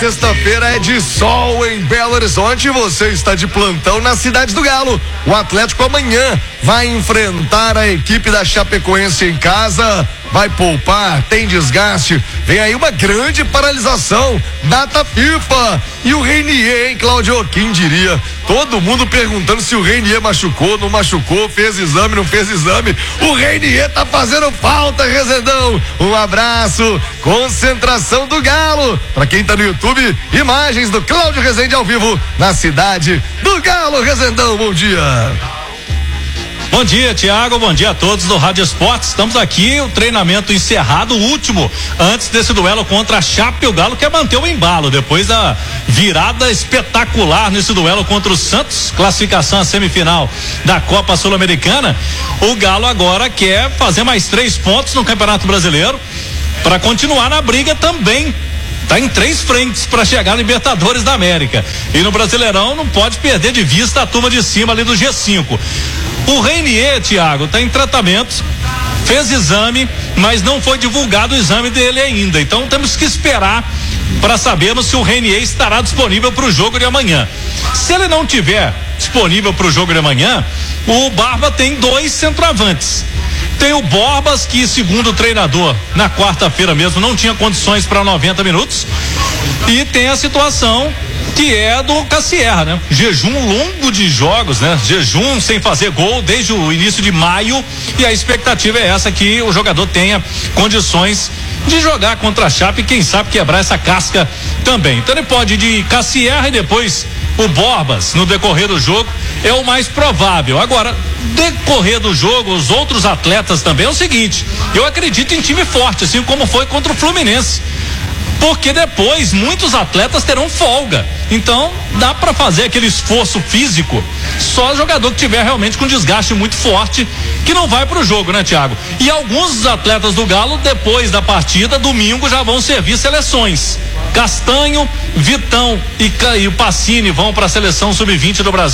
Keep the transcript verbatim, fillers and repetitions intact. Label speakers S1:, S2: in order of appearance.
S1: Sexta-feira é de sol em Belo Horizonte e você está de plantão na Cidade do Galo. O Atlético amanhã vai enfrentar a equipe da Chapecoense em casa, vai poupar, tem desgaste, vem aí uma grande paralisação, data FIFA. E o Reinier, hein, Cláudio? Quem diria? Todo mundo perguntando se o Reinier machucou, não machucou, fez exame, não fez exame. O Reinier tá fazendo falta, Rezendão. Um abraço, concentração do Galo. Pra quem tá no YouTube, imagens do Cláudio Rezende ao vivo na Cidade do Galo. Rezendão, bom dia.
S2: Bom dia, Tiago, bom dia a todos do Rádio Esportes. Estamos aqui, o treinamento encerrado, o último, antes desse duelo contra a Chape. O Galo quer manter o embalo, depois da virada espetacular nesse duelo contra o Santos, classificação à semifinal da Copa Sul-Americana. O Galo agora quer fazer mais três pontos no Campeonato Brasileiro para continuar na briga também. Tá em três frentes para chegar na Libertadores da América. E no Brasileirão não pode perder de vista a turma de cima ali do G cinco. O Reinier, Thiago, tá em tratamento, fez exame, mas não foi divulgado o exame dele ainda. Então temos que esperar para sabermos se o Reinier estará disponível para o jogo de amanhã. Se ele não tiver disponível para o jogo de amanhã, o Barba tem dois centroavantes. Tem o Borbas, que segundo o treinador, na quarta-feira mesmo, não tinha condições para noventa minutos. E tem a situação que é do Cassierra, né? Jejum longo de jogos, né? Jejum sem fazer gol desde o início de maio, e a expectativa é essa, que o jogador tenha condições de jogar contra a Chape e quem sabe quebrar essa casca também. Então ele pode ir de Cassierra e depois o Borbas no decorrer do jogo, é o mais provável. Agora, decorrer do jogo, os outros atletas também é o seguinte: eu acredito em time forte, assim como foi contra o Fluminense, porque depois muitos atletas terão folga. Então dá para fazer aquele esforço físico só jogador que tiver realmente com desgaste muito forte, que não vai pro jogo, né, Thiago? E alguns dos atletas do Galo, depois da partida, domingo, já vão servir seleções. Castanho, Vitão e, e o Pacini vão para a seleção sub vinte do Brasil.